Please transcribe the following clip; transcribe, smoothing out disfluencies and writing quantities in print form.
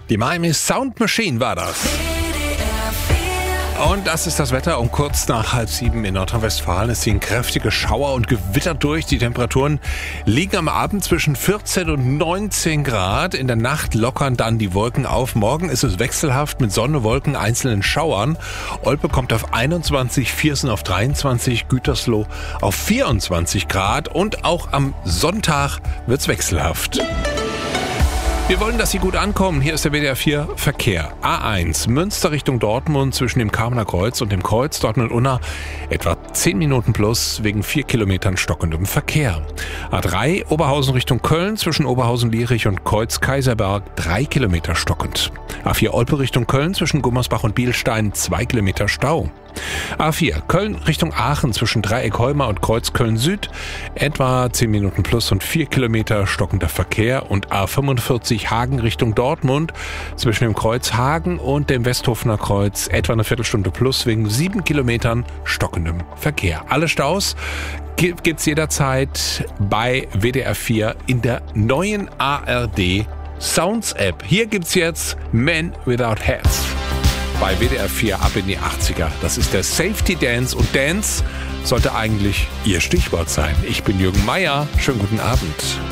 Die Miami Sound Machine war das. Und das ist das Wetter um kurz nach 6:30 in Nordrhein-Westfalen. Es ziehen kräftige Schauer und Gewitter durch. Die Temperaturen liegen am Abend zwischen 14 und 19 Grad. In der Nacht lockern dann die Wolken auf. Morgen ist es wechselhaft mit Sonne, Wolken, einzelnen Schauern. Olpe kommt auf 21, Viersen auf 23, Gütersloh auf 24 Grad. Und auch am Sonntag wird's wechselhaft. Wir wollen, dass Sie gut ankommen. Hier ist der WDR 4 Verkehr. A1 Münster Richtung Dortmund zwischen dem Kamener Kreuz und dem Kreuz Dortmund-Unna etwa 10 Minuten plus wegen 4 Kilometern stockendem Verkehr. A3 Oberhausen Richtung Köln zwischen Oberhausen-Lierich und Kreuz-Kaiserberg 3 Kilometer stockend. A4 Olpe Richtung Köln zwischen Gummersbach und Bielstein 2 Kilometer Stau. A4 Köln Richtung Aachen zwischen Dreieck-Heuma und Kreuz Köln-Süd etwa 10 Minuten plus und 4 Kilometer stockender Verkehr. Und A45 Hagen Richtung Dortmund zwischen dem Kreuz Hagen und dem Westhofener Kreuz etwa eine Viertelstunde plus wegen 7 Kilometern stockendem Verkehr. Alle Staus gibt's jederzeit bei WDR 4 in der neuen ARD Sounds App. Hier gibt's jetzt Men Without Hats. Bei WDR 4 ab in die 80er. Das ist der Safety Dance und Dance sollte eigentlich Ihr Stichwort sein. Ich bin Jürgen Meier. Schönen guten Abend.